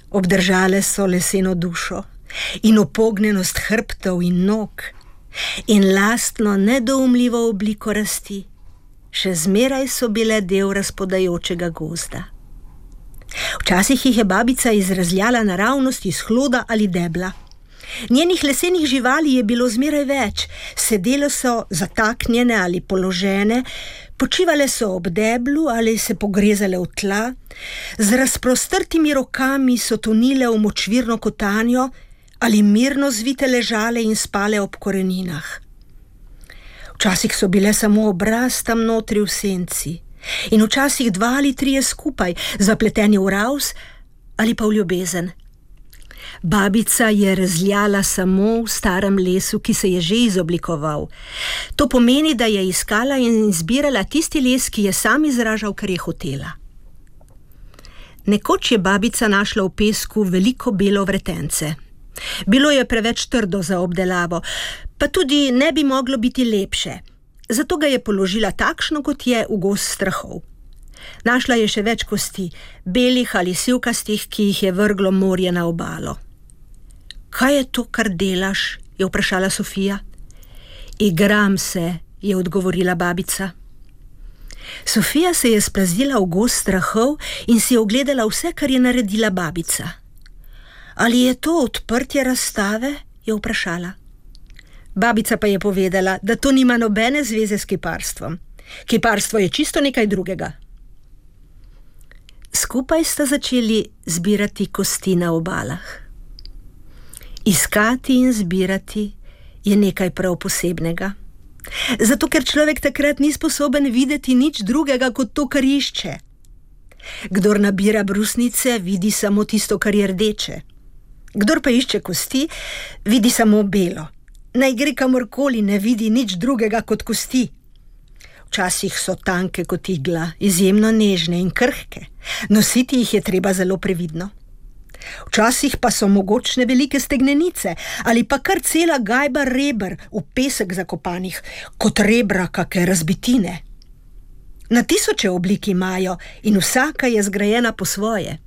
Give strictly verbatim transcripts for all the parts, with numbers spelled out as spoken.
Obdržale so leseno dušo in upognjenost hrbtov in nog in lastno nedoumljivo obliko rasti. Še zmeraj so bile del razpodajočega gozda. Včasih jih je babica izrazljala naravnost iz hloda ali debla. Njenih lesenih živali je bilo zmeraj več, sedele so zataknjene ali položene, počivale so ob deblu ali se pogrezale v tla, z razprostrtimi rokami so tonile v močvirno kotanjo ali mirno zvite ležale in spale ob koreninah. Včasih so bile samo obraz tam notri v senci in včasih dva ali trije skupaj, zapleteni v ravs ali pa v ljubezen. Babica je razljala samo v starem lesu, ki se je že izoblikoval. To pomeni, da je iskala in izbirala tisti les, ki je sam izražal, kar je hotela. Nekoč je babica našla v pesku veliko belo vretence. Bilo je preveč trdo za obdelavo, pa tudi ne bi moglo biti lepše. Zato ga je položila takšno, kot je, v gozd strahov. Našla je še več kosti, belih ali sivkastih, ki jih je vrglo morje na obalo. Kaj je to, kar delaš? Je vprašala Sofija. Igram se, je odgovorila babica. Sofija se je splazila v gozd strahov in si ogledala vse, kar je naredila babica. Ali je to odprtje razstave? Je vprašala. Babica pa je povedala, da to nima nobene zveze s kiparstvom. Kiparstvo je čisto nekaj drugega. Skupaj sta začeli zbirati kosti na obalah. Iskati in zbirati je nekaj prav posebnega. Zato, ker človek takrat ni sposoben videti nič drugega kot to, kar išče. Kdor nabira brusnice, vidi samo tisto, kar je rdeče. Kdor pa išče kosti, vidi samo belo. Naj gre kamorkoli, ne vidi nič drugega kot kosti. Včasih so tanke kot igla, izjemno nežne in krhke. Nositi jih je treba zelo previdno. Včasih pa so mogočne velike stegnenice ali pa kar cela gajba reber v pesek zakopanih, kot rebra kake razbitine. Na tisoče oblik imajo in vsaka je zgrajena po svoje.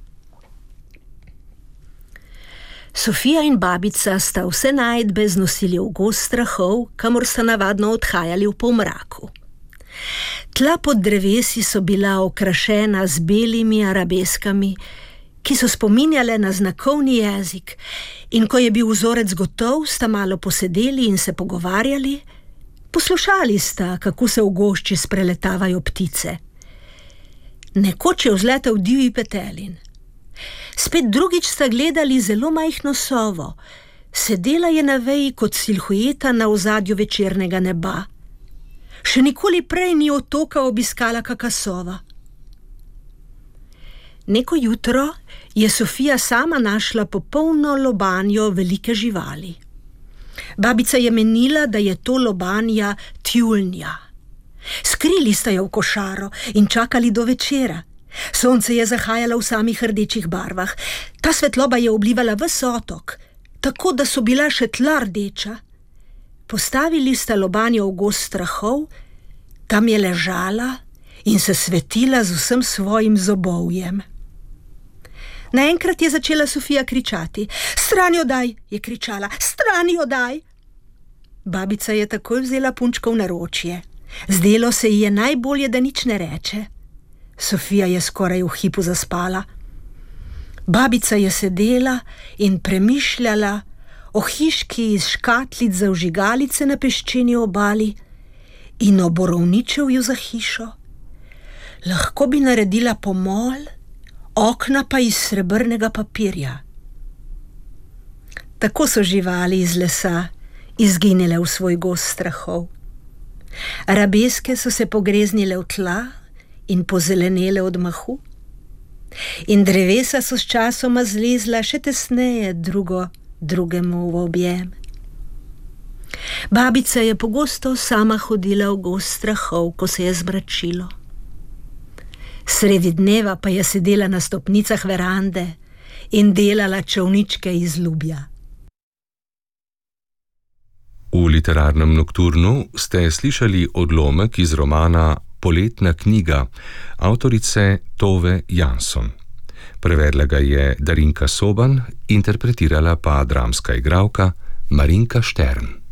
Sofija in babica sta vse najdbe znosili v gozd strahov, kamor sta navadno odhajali v polmraku. Tla pod drevesi so bila okrašena z belimi arabeskami, ki so spominjale na znakovni jezik, in ko je bil vzorec gotov, sta malo posedeli in se pogovarjali, poslušali sta, kako se v gošči spreletavajo ptice. Nekoč je vzletel divji petelin. Spet drugič sta gledali zelo majhno sovo. Sedela je na veji kot silhueta na ozadju večernega neba. Še nikoli prej ni otoka obiskala kaka sova. Neko jutro je Sofija sama našla popolno lobanjo velike živali. Babica je menila, da je to lobanja tjulnja. Skrili sta jo v košaro in čakali do večera. Sonce je zahajalo v samih rdečih barvah. Ta svetloba je oblivala ves otok, tako da so bila še tla rdeča. Postavili sta lobanjo v gozd strahov, tam je ležala in se svetila z vsem svojim zobovjem. Naenkrat je začela Sofija kričati. Stran jo daj, je kričala, stran jo daj. Babica je takoj vzela punčko v naročje. Zdelo se ji je najbolje, da nič ne reče. Sofija je skoraj v hipu zaspala. Babica je sedela in premišljala o hiški iz škatlic za vžigalice na peščeni obali in o borovničevju za hišo. Lahko bi naredila pomol, okna pa iz srebrnega papirja. Tako so živali iz lesa izginile v svoj gozd strahov. Arabeske so se pogreznile v tla in pozelenele od mahu. In drevesa so s časoma zlezla še tesneje drugo drugemu v objem. Babica je pogosto sama hodila v gozd strahov, ko se je zmračilo. Sredi dneva pa je sedela na stopnicah verande in delala čolničke iz lubja. V literarnem nokturnu ste slišali odlomek iz romana Poletna knjiga avtorice Tove Jansson. Prevedla ga je Darinka Soban, interpretirala pa dramska igralka Marinka Štern.